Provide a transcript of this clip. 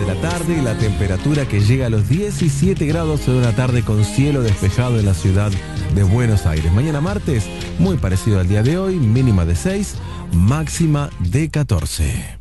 la tarde y la temperatura que llega a los 17 grados en una tarde con cielo despejado en la ciudad de Buenos Aires. Mañana martes, muy parecido al día de hoy, mínima de 6, máxima de 14.